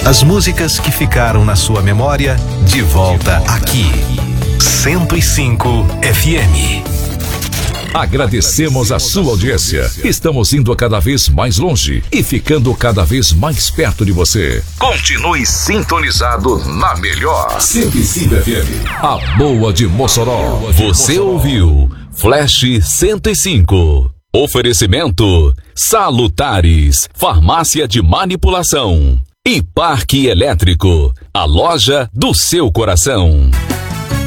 As músicas que ficaram na sua memória, de volta aqui. 105 FM. Agradecemos a sua audiência. Estamos indo cada vez mais longe e ficando cada vez mais perto de você. Continue sintonizado na melhor 105 FM, a boa de Mossoró. Você ouviu Flash 105. Oferecimento Salutares, farmácia de manipulação e Parque Elétrico, a loja do seu coração.